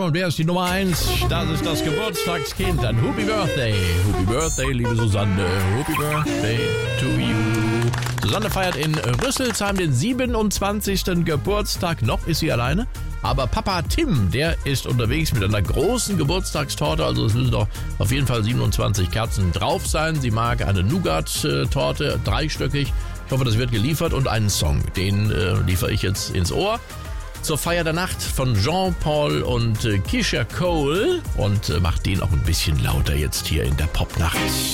Und wer ist die Nummer 1? Das ist das Geburtstagskind. Dann Happy Birthday. Happy Birthday, liebe Susanne. Happy Birthday to you. Susanne feiert in Rüsselsheim den 27. Geburtstag. Noch ist sie alleine. Aber Papa Tim, der ist unterwegs mit einer großen Geburtstagstorte. Also es müssen doch auf jeden Fall 27 Kerzen drauf sein. Sie mag eine Nougat-Torte, dreistöckig. Ich hoffe, das wird geliefert. Und einen Song, den liefere ich jetzt ins Ohr. Zur Feier der Nacht von Jean-Paul und Keisha Cole. Und macht den auch ein bisschen lauter jetzt hier in der Popnacht.